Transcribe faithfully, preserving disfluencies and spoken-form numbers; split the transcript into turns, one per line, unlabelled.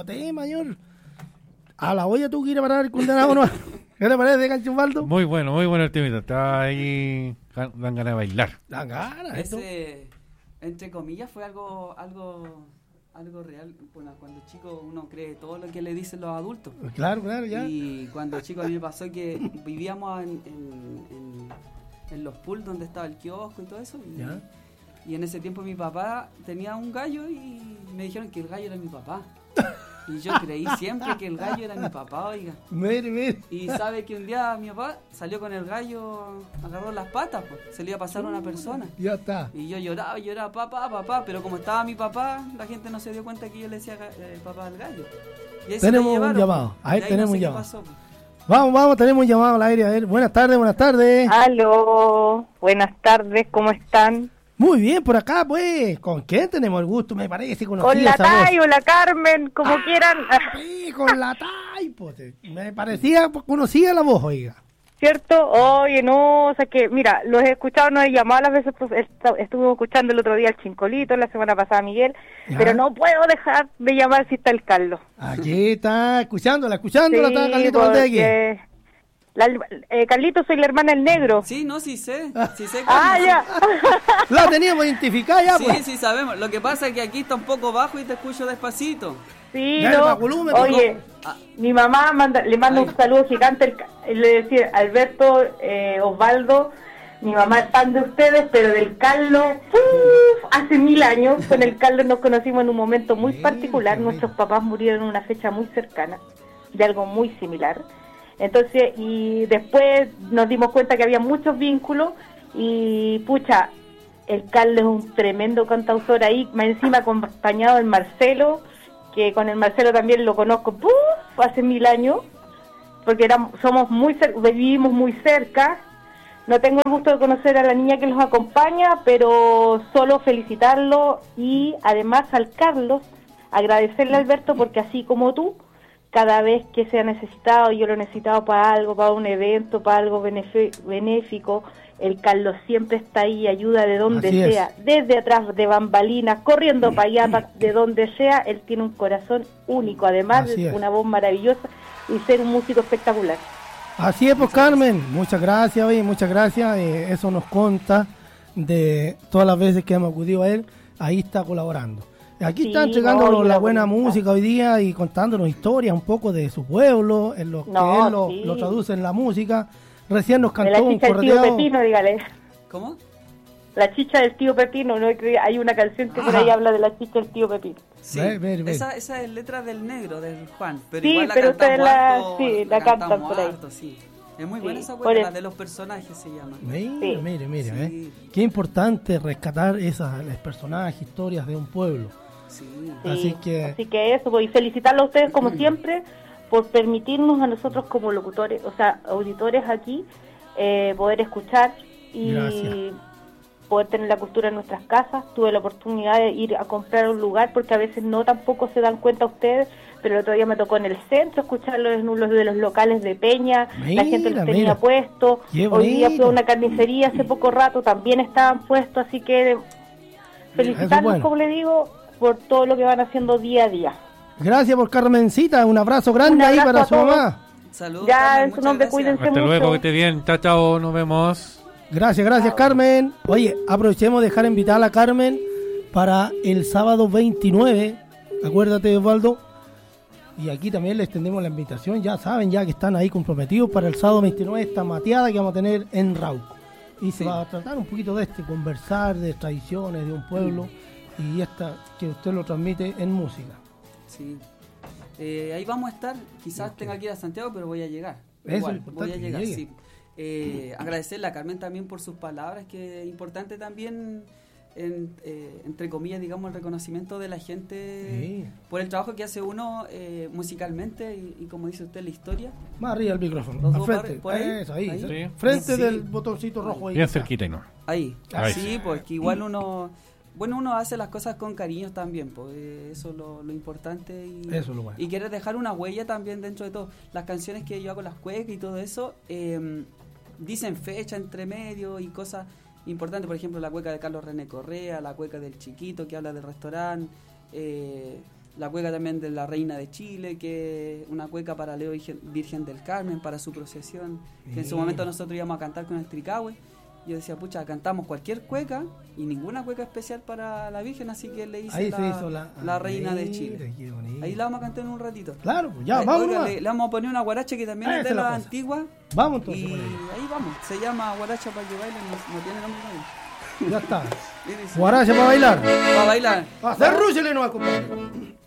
Bueno tema, señor. A la olla tú quieres parar el condenado, ¿no? ¿Qué te parece, Cancho Osvaldo?
Muy bueno, muy bueno el temita. Está ahí, dan ganas de bailar.
Dan ganas, esto.
Ese, entre comillas, fue algo algo algo real. Bueno, cuando chico uno cree todo lo que le dicen los adultos.
Claro, claro, ya.
Y cuando chico a mí me pasó que vivíamos en, en, en, en los pools donde estaba el kiosco y todo eso. Y,
ya.
y en ese tiempo mi papá tenía un gallo y me dijeron que el gallo era mi papá. Y yo creí siempre que el gallo era mi papá, oiga.
Mire, mire.
Y sabe que un día mi papá salió con el gallo, agarró las patas, pues, se le iba a pasar a una persona.
Ya está.
Y yo lloraba, lloraba, papá, papá, pero como estaba mi papá, la gente no se dio cuenta que yo le decía eh, papá al gallo. Y ahí
tenemos
se llevaron,
un llamado,
pues,
ahí
y ahí
tenemos
no sé
un
qué
llamado.
pasó, pues.
Vamos, vamos, tenemos un llamado al aire. A ver, buenas tardes, buenas tardes.
Aló, buenas tardes, ¿cómo están?
Muy bien, por acá, pues. ¿Con quién tenemos el gusto? Me parece conocida
Con la
esa voz.
Tai o la Carmen, como
Ah,
quieran.
Sí, con la Tai, pues. Me parecía conocida la voz, oiga.
¿Cierto? Oye, no, o sea que, mira, los he escuchado, no he llamado las veces, pues est- estuve escuchando el otro día al Chincolito, la semana pasada a Miguel,
Ya.
pero no puedo dejar de llamar si está el Carlos.
Aquí está, escuchándola, escuchándola,
Sí,
está Carlito Valdés aquí.
porque la- eh, Carlito, soy la hermana del negro.
Sí, no, sí sé, sí sé.
Ah,
Carmen,
ya.
La teníamos identificada ya,
Sí,
pues.
sí sabemos. Lo que pasa es que aquí está un poco bajo y te escucho despacito.
Sí,
Ya,
no.
el volumen,
Oye,
Ah.
mi mamá manda, le manda
Ay.
un saludo gigante, el ca- le decía Alberto, eh, Osvaldo, mi mamá es fan de ustedes, pero del Carlos, uf, hace mil años, con el Carlos nos conocimos en un momento muy
Mira,
particular,
mira.
nuestros papás murieron en una fecha muy cercana, de algo muy similar. Entonces, y después nos dimos cuenta que había muchos vínculos, y pucha, el Carlos es un tremendo cantautor ahí, más encima acompañado del Marcelo, que con el Marcelo también lo conozco ¡puf! Hace mil años, porque éramos, somos muy cer- vivimos muy cerca. No tengo el gusto de conocer a la niña que los acompaña, pero solo felicitarlo y además al Carlos, agradecerle a Alberto, porque así como tú, cada vez que se ha necesitado, yo lo he necesitado para algo, para un evento, para algo benefi- benéfico, el Carlos siempre está ahí, ayuda de donde
Así es.
sea, desde atrás de bambalinas, corriendo para allá, pa- de donde sea. Él tiene un corazón único, además
Así
de
es.
una voz maravillosa y ser un músico espectacular.
Así es, pues, Carmen. Muchas gracias, oye, muchas gracias. Eh, eso nos consta de todas las veces que hemos acudido a él. Ahí está colaborando. Aquí
Sí,
está entregándonos
no, y
la
la
buena
voluntad.
música hoy día y contándonos historias un poco de su pueblo, en lo que
No,
él lo,
sí.
lo traduce en la música. Recién nos
De la
cantó un
chicha del tío
correteado.
Pepino, dígale.
¿Cómo?
La chicha del tío Pepino, ¿no? Que hay una canción que por
Ajá.
ahí habla de la chicha del tío Pepino.
Sí,
Ve, ve, ve.
Esa, esa es letra del negro, del Juan. Pero
Sí,
igual la
pero
cantamos
ustedes la-
harto,
sí, la
cantamos
cantan por ahí.
harto, sí. Es muy
Sí,
buena esa
por
buena,
eso.
la de los personajes se llama.
Mira,
Sí.
mire, mire,
Sí.
¿eh? Qué importante rescatar esas los personajes, historias de un pueblo.
Sí.
Sí,
Así que-
así que eso, pues, y felicitarlo a ustedes como siempre por permitirnos a nosotros como locutores, o sea, auditores aquí, eh, poder escuchar y
Gracias.
poder tener la cultura en nuestras casas. Tuve la oportunidad de ir a comprar un lugar porque a veces no tampoco se dan cuenta ustedes, pero el otro día me tocó en el centro escucharlo en uno de los locales de Peña,
Mira,
la gente los tenía
mira.
puestos.
Qué
Hoy día fui
bonito.
a una carnicería hace poco rato, también estaban puestos, así que felicitarlos,
bueno.
como le digo, por todo lo que van haciendo día a día.
Gracias por Carmencita, un abrazo grande
Un
ahí
abrazo
para
a
su
todos.
mamá.
Saludos,
Ya,
Carmen,
en su
muchas
nombre,
gracias.
cuídense
Hasta
mucho.
luego, que esté bien. Chao, chao, nos vemos.
Gracias, gracias Carmen. Oye, aprovechemos de dejar invitada a la Carmen para el sábado veintinueve. Acuérdate, Osvaldo. Y aquí también les extendemos la invitación. Ya saben, ya que están ahí comprometidos para el sábado veintinueve, esta mateada que vamos a tener en Rauco. Y se
Sí.
va a tratar un poquito de este, conversar de tradiciones de un pueblo y esta que usted lo transmite en música.
Sí. Eh, ahí vamos a estar. Quizás tenga que ir a Santiago, pero voy a llegar.
Eso
Igual,
es importante,
voy a
que
llegar,
llegue.
sí. Eh, agradecerle a Carmen también por sus palabras, que es importante también, en, eh, entre comillas, digamos, el reconocimiento de la gente
Sí.
por el trabajo que hace uno eh, musicalmente y, y, como dice usted, la historia.
Más arriba el micrófono,
Los
al
dos
frente.
par- por ahí,
Eso, ahí.
ahí.
Sí.
Frente
Sí.
del botoncito rojo ahí.
Bien cerquita y no.
Ahí,
Ahí.
sí, pues que igual uno, bueno, uno hace las cosas con cariño también, pues eh, eso es lo, lo importante y,
Eso es lo bueno.
y quieres dejar una huella también dentro de todo. Las canciones que yo hago, las cuecas y todo eso, eh, dicen fecha entre medio y cosas importantes, por ejemplo la cueca de Carlos René Correa, la cueca del Chiquito que habla del restaurante, eh, la cueca también de la Reina de Chile, que es una cueca para Leo Virgen, Virgen del Carmen, para su procesión, que en su momento nosotros íbamos a cantar con el Tricahue. Yo decía, pucha, cantamos cualquier cueca y ninguna cueca especial para la Virgen, así que le hice
Ahí
la,
se hizo la,
la
ah,
Reina de
mira,
Chile.
qué bonito.
Ahí la vamos a cantar en un ratito.
Claro, pues ya,
Ahí,
vamos.
oiga,
nomás.
le, le vamos a poner una guaracha que también
Ah,
es de
esa es la
la
cosa.
antigua.
Vamos entonces
Y
por ahí.
ahí vamos, se llama guaracha para que bailen, no, no tiene nombre nadie.
Ya está.
Y dice,
Guaracha para bailar.
para bailar.
Hacer rúchele nomás, compadre.